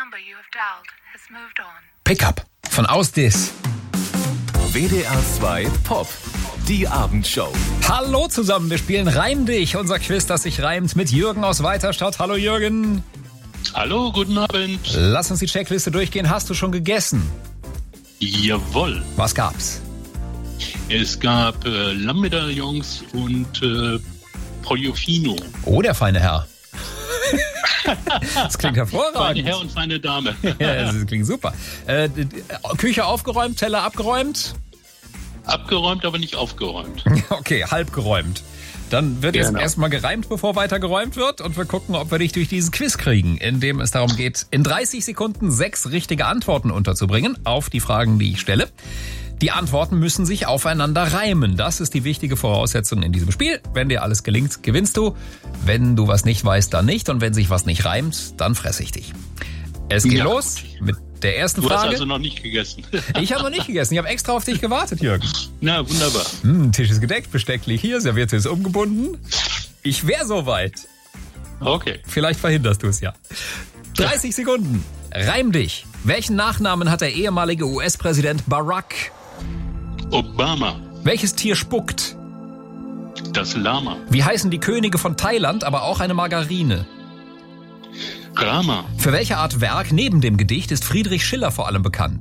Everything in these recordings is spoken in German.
number you have dialed has moved on. Pickup von Ausdis. WDR 2 Pop, die Abendshow. Hallo zusammen, wir spielen Reim dich, unser Quiz, das sich reimt, mit Jürgen aus Weiterstadt. Hallo Jürgen. Hallo, guten Abend. Lass uns die Checkliste durchgehen. Hast du schon gegessen? Jawohl. Was gab's? Es gab Lammmedaillons und Poliofino. Oh, der feine Herr. Das klingt hervorragend. Feine Herr und feine Dame. Ja, das klingt super. Küche aufgeräumt, Teller abgeräumt? Abgeräumt, aber nicht aufgeräumt. Okay, halb geräumt. Dann wird jetzt erstmal gereimt, bevor weiter geräumt wird. Und wir gucken, ob wir dich durch diesen Quiz kriegen, in dem es darum geht, in 30 Sekunden 6 richtige Antworten unterzubringen auf die Fragen, die ich stelle. Die Antworten müssen sich aufeinander reimen. Das ist die wichtige Voraussetzung in diesem Spiel. Wenn dir alles gelingt, gewinnst du. Wenn du was nicht weißt, dann nicht. Und wenn sich was nicht reimt, dann fresse ich dich. Es geht los mit der ersten Frage. Du hast also noch nicht gegessen. Ich habe noch nicht gegessen. Ich habe extra auf dich gewartet, Jürgen. Na, wunderbar. Tisch ist gedeckt, Besteck liegt hier, Serviette ist umgebunden. Ich wäre soweit. Okay. Vielleicht verhinderst du es ja. 30 Sekunden. Reim dich. Welchen Nachnamen hat der ehemalige US-Präsident Barack Obama. Welches Tier spuckt? Das Lama. Wie heißen die Könige von Thailand, aber auch eine Margarine? Rama. Für welche Art Werk neben dem Gedicht ist Friedrich Schiller vor allem bekannt?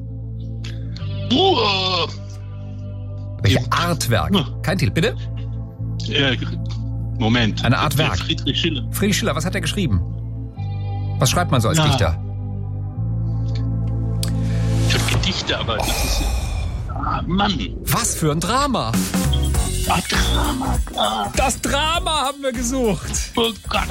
Welche Art Werk? Kein Titel, bitte? Moment. Eine Art Werk. Friedrich Schiller. Friedrich Schiller, was hat er geschrieben? Was schreibt man so als Dichter? Ich habe Gedichte, aber das ist... Mann. Was für ein Drama? Drama. Das Drama haben wir gesucht. Oh Gott.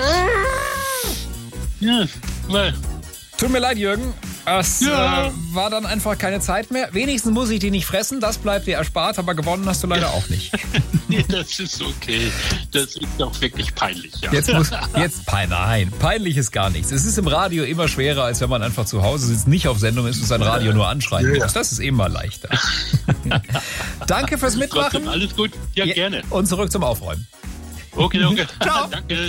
Ja, weil... Tut mir leid, Jürgen. Es war dann einfach keine Zeit mehr. Wenigstens muss ich die nicht fressen, das bleibt dir erspart, aber gewonnen hast du leider auch nicht. Nee, das ist okay. Das ist doch wirklich peinlich. Ja. Nein, peinlich ist gar nichts. Es ist im Radio immer schwerer, als wenn man einfach zu Hause sitzt, nicht auf Sendung ist und sein Radio nur anschreiben muss. Das ist immer leichter. Danke fürs Mitmachen. Trotzdem alles gut? Ja, gerne. Und zurück zum Aufräumen. Okay. Ciao. Danke.